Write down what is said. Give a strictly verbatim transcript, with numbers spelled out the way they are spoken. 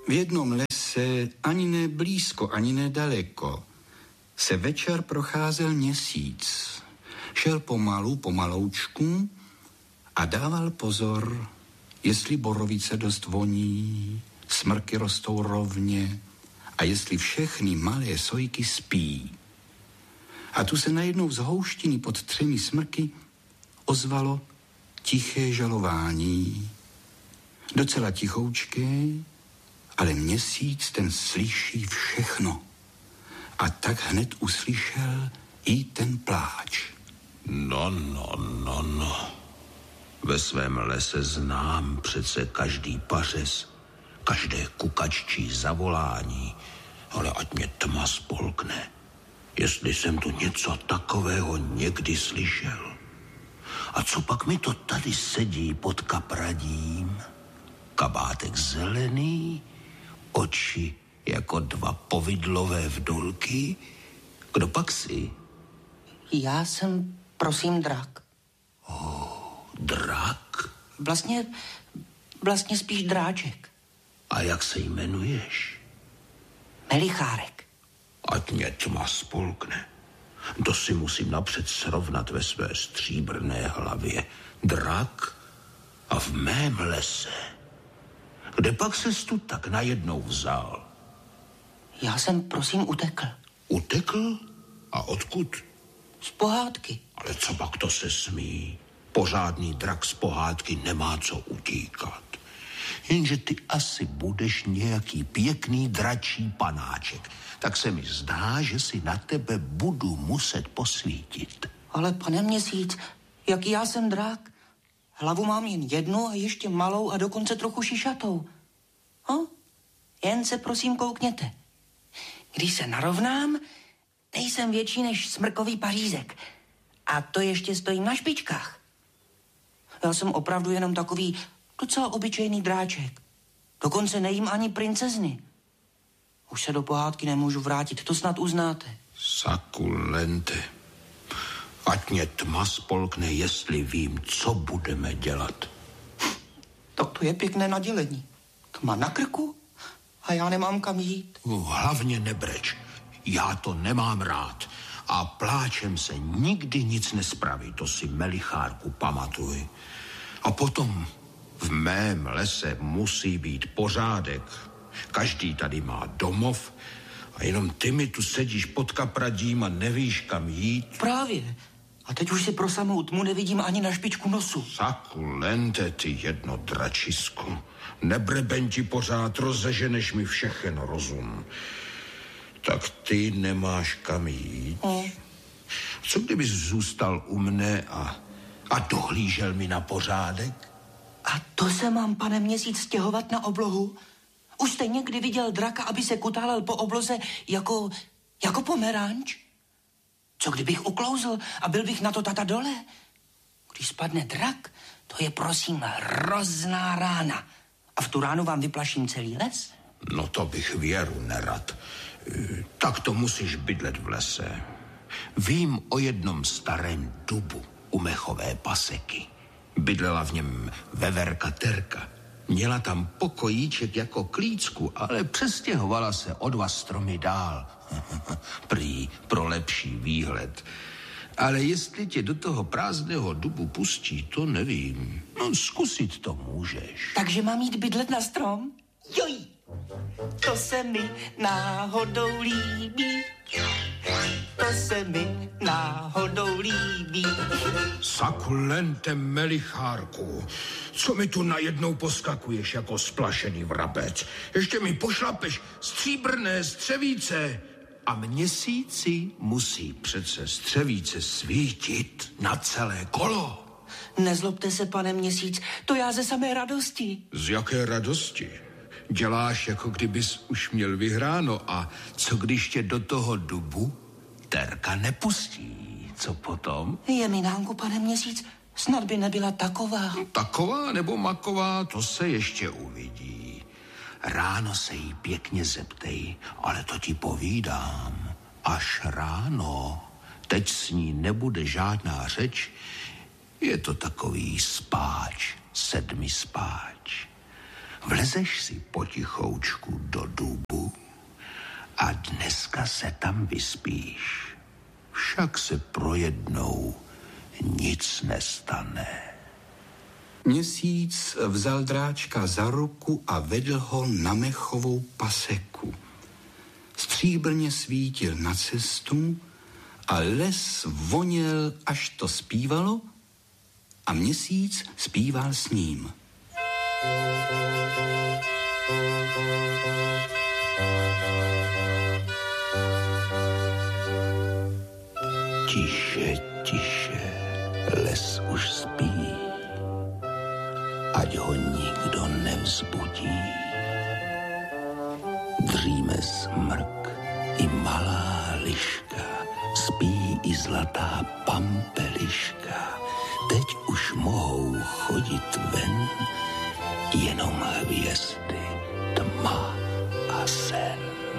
V jednom lese, ani ne blízko, ani ne daleko, se večer procházel měsíc. Šel pomalu, pomaloučku a dával pozor, jestli borovice dost voní, smrky rostou rovně a jestli všechny malé sojky spí. A tu se najednou z houštiny pod třemi smrky ozvalo tiché žalování. Docela tichoučké, ale měsíc ten slyší všechno. A tak hned uslyšel i ten pláč. No, no, no, no. Ve svém lese znám přece každý pařez, každé kukaččí zavolání, ale ať mě tma spolkne, jestli jsem tu něco takového někdy slyšel. A co pak mi to tady sedí pod kapradím? Kabátek zelený, oči jako dva povidlové vdulky. Kdo pak jsi? Já jsem, prosím, drak. Oh, drak? Vlastně, vlastně spíš dráček. A jak se jmenuješ? Melichárek. Ať mě tma spolkne. To si musím napřed srovnat ve své stříbrné hlavě. Drak a v mém lese. Kde pak ses tu tak najednou vzal? Já jsem, prosím, utekl. Utekl? A odkud? Z pohádky. Ale co pak to se smí? Pořádný drak z pohádky nemá co utíkat. Jenže ty asi budeš nějaký pěkný dračí panáček. Tak se mi zdá, že si na tebe budu muset posvítit. Ale pane Měsíc, jaký já jsem drak? Hlavu mám jen jednu a ještě malou a dokonce trochu šišatou. No, jen se prosím koukněte. Když se narovnám, nejsem větší než smrkový pařízek. A to ještě stojím na špičkách. Já jsem opravdu jenom takový docela obyčejný dráček. Dokonce nejím ani princezny. Už se do pohádky nemůžu vrátit, to snad uznáte. Sakulente. Ať mě tma spolkne, jestli vím, co budeme dělat. Tak to je pěkné nadělení. Tma na krku a já nemám kam jít. Hlavně nebreč. Já to nemám rád. A pláčem se nikdy nic nespraví, to si Melichárku pamatuj. A potom v mém lese musí být pořádek. Každý tady má domov a jenom ty mi tu sedíš pod kapradím a nevíš, kam jít. Právě. A teď už si pro samou tmu nevidím ani na špičku nosu. Sakulente, ty jedno dračisko. Nebreben ti pořád, rozeženeš mi všechen rozum. Tak ty nemáš kam jít. No. Co kdybys zůstal u mne a, a dohlížel mi na pořádek? A to se mám, pane Měsíc, stěhovat na oblohu? Už jste někdy viděl draka, aby se kutálel po obloze jako, jako pomeranč? Co kdybych uklouzl a byl bych na to tata dole? Když spadne drak, to je prosím hrozná rána. A v tu ránu vám vyplaším celý les? No to bych věru nerad. Tak to musíš bydlet v lese. Vím o jednom starém dubu u mechové paseky. Bydlela v něm veverka Terka. Měla tam pokojíček jako klícku, ale přestěhovala se o dva stromy dál. Prý pro lepší výhled. Ale jestli tě do toho prázdného dubu pustí, to nevím. No, zkusit to můžeš. Takže mám jít bydlet na strom? Joj, to se mi náhodou líbí. To se mi náhodou líbí. Sakulente, Melichárku, co mi tu najednou poskakuješ jako splašený vrabec? Ještě mi pošlapeš stříbrné střevíce. A měsíci musí přece střevíce svítit na celé kolo. Nezlobte se, pane Měsíc, to já ze samé radosti. Z jaké radosti? Děláš, jako kdybys už měl vyhráno. A co když tě do toho dubu Terka nepustí? Co potom? Je minánku, pane Měsíc, snad by nebyla taková. Taková nebo maková, to se ještě uvidí. Ráno se jí pěkně zeptej, ale to ti povídám. Až ráno. Teď s ní nebude žádná řeč. Je to takový spáč, sedmi spáč. vlezeš si potichoučku do dubu a dneska se tam vyspíš. Však se projednou nic nestane. Měsíc vzal dráčka za ruku a vedl ho na mechovou paseku. Stříbrně svítil na cestu a les voněl, až to zpívalo, a měsíc zpíval s ním. Tiše, tiše, les už spí, ať ho nikdo nevzbudí. Dříme smrk i malá liška, spí i zlatá pampeliška. Teď už mohou chodit ven jenom hvězdy, tma a